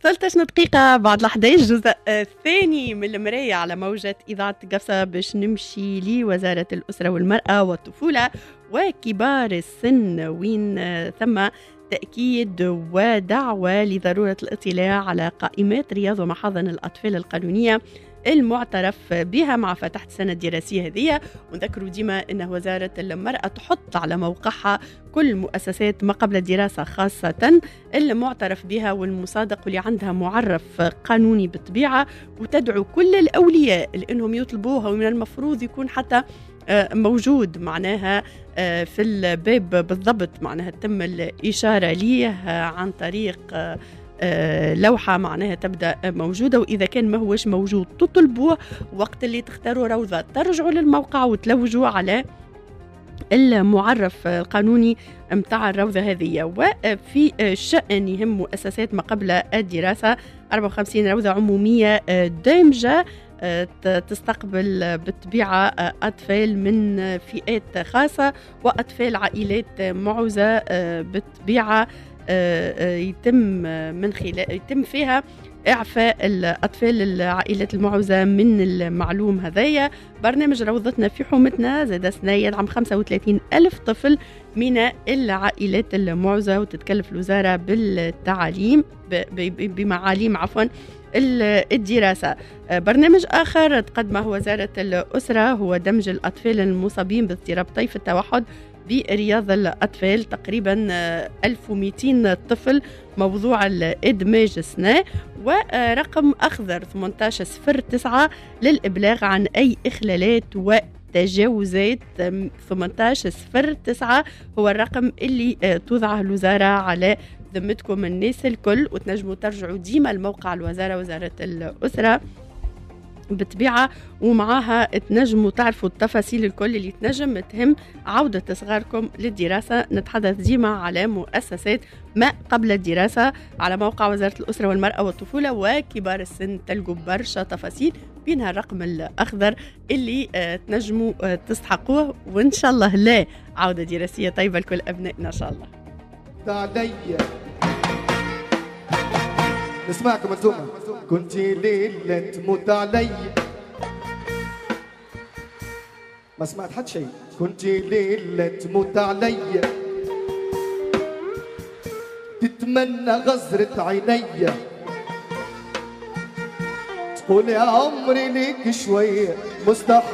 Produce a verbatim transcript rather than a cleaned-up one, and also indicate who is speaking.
Speaker 1: ثلاثة عشر دقيقة بعد الحداش الجزء الثاني من المراية على موجة إذاعة قفصة باش نمشي لوزارة الأسرة والمرأة والطفولة وكبار السن، وين ثم تأكيد ودعوة لضرورة الاطلاع على قائمات رياض ومحاضن الأطفال القانونية المعترف بها مع فتحة السنة الدراسية هذه. ونذكروا ديما أن وزارة المرأة تحط على موقعها كل مؤسسات ما قبل الدراسة خاصة المعترف بها والمصادق واللي عندها معرف قانوني بالطبيعة، وتدعو كل الأولياء لأنهم يطلبوها، ومن المفروض يكون حتى موجود معناها في الباب بالضبط، معناها تم الإشارة ليه عن طريق لوحة معناها تبدأ موجودة، وإذا كان ما هوش موجود تطلبوه. وقت اللي تختاروا روضة ترجعوا للموقع وتلوجوا على المعرف القانوني متاع الروضة هذه. وفي شأن يهم مؤسسات ما قبل الدراسة أربعة وخمسين روضة عمومية دامجة تستقبل بالطبيعة أطفال من فئات خاصة وأطفال عائلات معوزة بالطبيعة يتم من خلال يتم فيها إعفاء الأطفال العائلات المعوزة من المعلوم هذايا. برنامج روضتنا في حومتنا زاد سنة يدعم خمسة وثلاثين ألف طفل من العائلات المعوزة، وتتكلف الوزارة بالتعليم بمعاليم عفوا الدراسة. برنامج آخر تقدمه وزارة الأسرة هو دمج الأطفال المصابين باضطراب طيف التوحد برياض الأطفال، تقريبا ألف ومئتين طفل موضوع الإدماج السنة. ورقم أخضر ثمانية عشر صفر تسعة للإبلاغ عن أي إخلالات وتجاوزات. ثمانية عشر صفر تسعة هو الرقم اللي توضعه الوزارة على ذمتكم الناس الكل، وتنجموا ترجعوا ديما الموقع الوزارة وزارة الأسرة بالطبيعة، ومعها تنجموا تعرفوا التفاصيل الكل اللي تنجم تهم عودة صغاركم للدراسة. نتحدث ديما على مؤسسات ما قبل الدراسة على موقع وزارة الأسرة والمرأة والطفولة وكبار السن، تلقوا برشا تفاصيل بينها الرقم الأخضر اللي آه تنجموا آه تستحقوه. وإن شاء الله لا عودة دراسية طيبة لكل أبنائنا إن شاء الله.
Speaker 2: علي نسمعكم انتم. كنتي ليلة تموت علي، ما سمعت حد شيء. كنتي ليلة تموت علي، تتمنى غزرة عيني، تقول يا عمري ليك شوية مستحيل